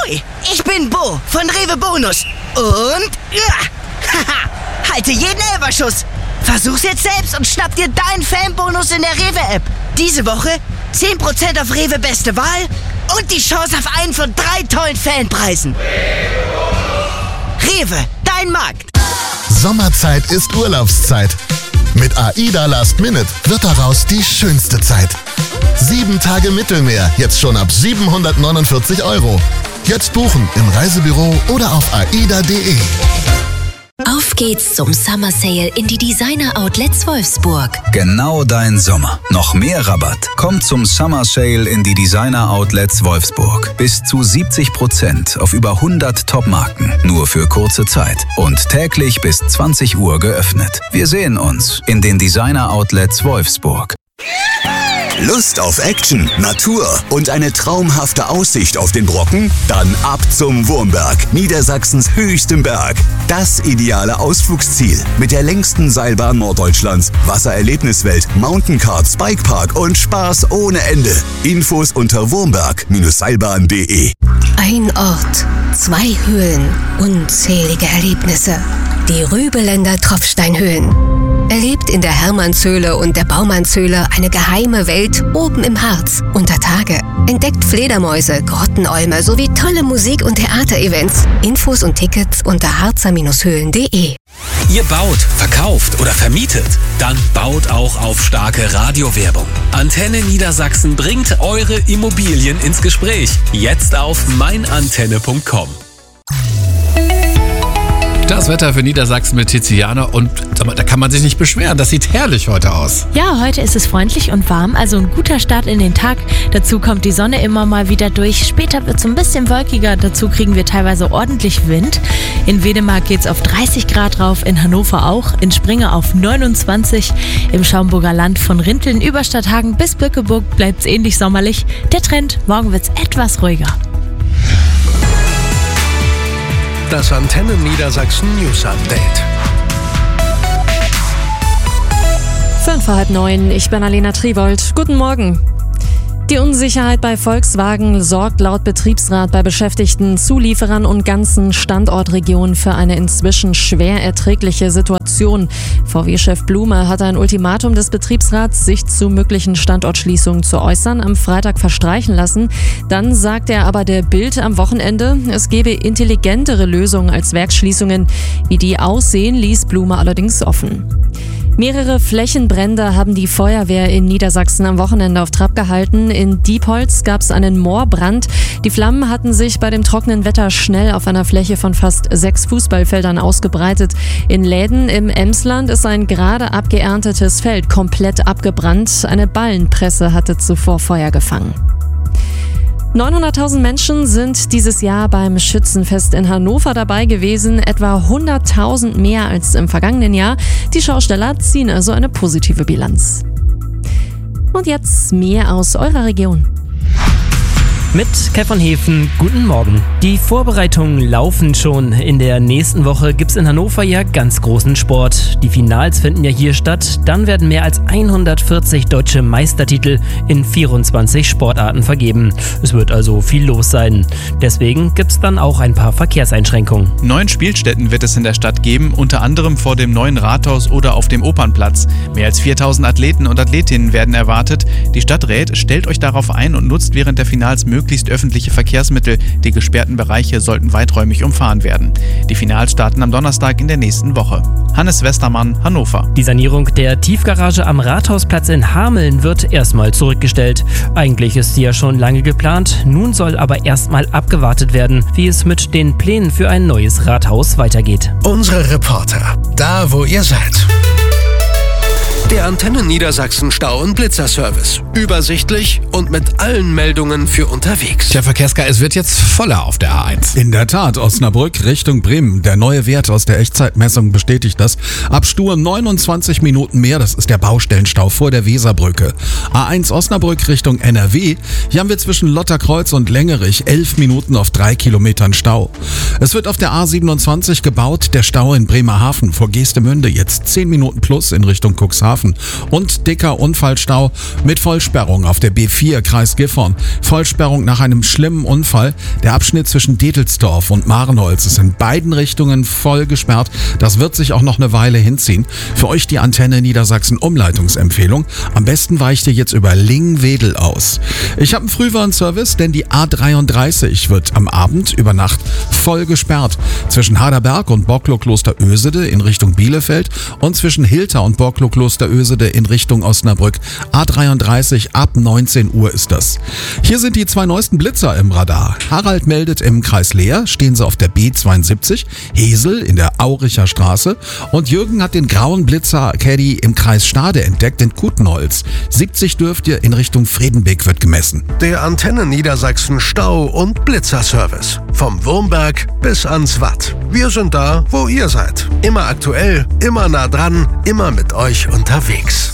Ahoi, ich bin Bo von Rewe Bonus. Und halte jeden Elferschuss. Versuch's jetzt selbst und schnapp dir deinen Fanbonus in der Rewe-App. Diese Woche 10% auf Rewe Beste Wahl und die Chance auf einen von 3 tollen Fanpreisen. Rewe, dein Markt. Sommerzeit ist Urlaubszeit. Mit AIDA Last Minute wird daraus die schönste Zeit. 7 Tage Mittelmeer, jetzt schon ab 749 €. Jetzt buchen im Reisebüro oder auf aida.de. Auf geht's zum Summer Sale in die Designer Outlets Wolfsburg. Genau dein Sommer. Noch mehr Rabatt. Kommt zum Summer Sale in die Designer Outlets Wolfsburg. Bis zu 70% auf über 100 Top-Marken. Nur für kurze Zeit. Und täglich bis 20 Uhr geöffnet. Wir sehen uns in den Designer Outlets Wolfsburg. Lust auf Action, Natur und eine traumhafte Aussicht auf den Brocken? Dann ab zum Wurmberg, Niedersachsens höchstem Berg. Das ideale Ausflugsziel mit der längsten Seilbahn Norddeutschlands, Wassererlebniswelt, Mountainkarts, Bikepark und Spaß ohne Ende. Infos unter wurmberg-seilbahn.de. Ein Ort, 2 Höhlen, unzählige Erlebnisse. Die Rübeländer Tropfsteinhöhlen. Erlebt in der Hermannshöhle und der Baumannshöhle eine geheime Welt oben im Harz unter Tage. Entdeckt Fledermäuse, Grottenolme sowie tolle Musik- und Theaterevents. Infos und Tickets unter harzer-höhlen.de. Ihr baut, verkauft oder vermietet? Dann baut auch auf starke Radiowerbung. Antenne Niedersachsen bringt eure Immobilien ins Gespräch. Jetzt auf meinantenne.com. Das Wetter für Niedersachsen mit Tiziana und sag mal, da kann man sich nicht beschweren. Das sieht herrlich heute aus. Ja, heute ist es freundlich und warm, also ein guter Start in den Tag. Dazu kommt die Sonne immer mal wieder durch. Später wird es ein bisschen wolkiger, dazu kriegen wir teilweise ordentlich Wind. In Wedemark geht es auf 30 Grad rauf, in Hannover auch, in Springe auf 29. Im Schaumburger Land von Rinteln über Stadthagen bis Bückeburg bleibt es ähnlich sommerlich. Der Trend, morgen wird es etwas ruhiger. Das Antenne Niedersachsen News Update. 8:05, ich bin Alena Triebold. Guten Morgen. Die Unsicherheit bei Volkswagen sorgt laut Betriebsrat bei Beschäftigten, Zulieferern und ganzen Standortregionen für eine inzwischen schwer erträgliche Situation. VW-Chef Blume hat ein Ultimatum des Betriebsrats, sich zu möglichen Standortschließungen zu äußern, am Freitag verstreichen lassen. Dann sagt er aber der Bild am Wochenende, es gebe intelligentere Lösungen als Werksschließungen. Wie die aussehen, ließ Blume allerdings offen. Mehrere Flächenbrände haben die Feuerwehr in Niedersachsen am Wochenende auf Trab gehalten. In Diepholz gab es einen Moorbrand. Die Flammen hatten sich bei dem trockenen Wetter schnell auf einer Fläche von fast 6 Fußballfeldern ausgebreitet. In Läden im Emsland ist ein gerade abgeerntetes Feld komplett abgebrannt. Eine Ballenpresse hatte zuvor Feuer gefangen. 900.000 Menschen sind dieses Jahr beim Schützenfest in Hannover dabei gewesen, etwa 100.000 mehr als im vergangenen Jahr. Die Schausteller ziehen also eine positive Bilanz. Und jetzt mehr aus eurer Region. Mit Kai von Hefen, guten Morgen. Die Vorbereitungen laufen schon. In der nächsten Woche gibt's in Hannover ja ganz großen Sport. Die Finals finden ja hier statt. Dann werden mehr als 140 deutsche Meistertitel in 24 Sportarten vergeben. Es wird also viel los sein. Deswegen gibt's dann auch ein paar Verkehrseinschränkungen. 9 Spielstätten wird es in der Stadt geben, unter anderem vor dem neuen Rathaus oder auf dem Opernplatz. Mehr als 4.000 Athleten und Athletinnen werden erwartet. Die Stadt rät, stellt euch darauf ein und nutzt während der Finals möglichst öffentliche Verkehrsmittel. Die gesperrten Bereiche sollten weiträumig umfahren werden. Die Finals starten am Donnerstag in der nächsten Woche. Hannes Westermann, Hannover. Die Sanierung der Tiefgarage am Rathausplatz in Hameln wird erstmal zurückgestellt. Eigentlich ist sie ja schon lange geplant. Nun soll aber erstmal abgewartet werden, wie es mit den Plänen für ein neues Rathaus weitergeht. Unsere Reporter, da wo ihr seid. Der Antenne Niedersachsen Stau- und Blitzerservice. Übersichtlich und mit allen Meldungen für unterwegs. Der Verkehrschaos, es wird jetzt voller auf der A1. In der Tat, Osnabrück Richtung Bremen. Der neue Wert aus der Echtzeitmessung bestätigt das. Ab Stur 29 Minuten mehr, das ist der Baustellenstau vor der Weserbrücke. A1 Osnabrück Richtung NRW. Hier haben wir zwischen Lotterkreuz und Längerich 11 Minuten auf 3 Kilometern Stau. Es wird auf der A27 gebaut, der Stau in Bremerhaven vor Geestemünde jetzt 10 Minuten plus in Richtung Cuxhaven. Cuxhaven. Und dicker Unfallstau mit Vollsperrung auf der B4 Kreis Gifhorn. Vollsperrung nach einem schlimmen Unfall. Der Abschnitt zwischen Detelsdorf und Marenholz ist in beiden Richtungen voll gesperrt. Das wird sich auch noch eine Weile hinziehen. Für euch die Antenne Niedersachsen Umleitungsempfehlung. Am besten weicht ihr jetzt über Lingwedel aus. Ich habe einen Frühwarnservice, denn die A33 wird am Abend über Nacht voll gesperrt. Zwischen Harderberg und Borklo-Kloster-Ösede in Richtung Bielefeld und zwischen Hilter und Borklo-Kloster-Ösede in Richtung Osnabrück. A33 ab 19 Uhr ist das. Hier sind die 2 neuesten Blitzer im Radar. Harald meldet im Kreis Leer, stehen sie auf der B72, Hesel in der Auricher Straße und Jürgen hat den grauen Blitzer Caddy im Kreis Stade entdeckt in Kutenholz. 70 dürft ihr in Richtung Fredenbeck wird gemessen. Der Antenne Niedersachsen Stau- und Blitzerservice. Vom Wurmberg bis ans Watt. Wir sind da, wo ihr seid. Immer aktuell, immer nah dran, immer mit euch unterwegs.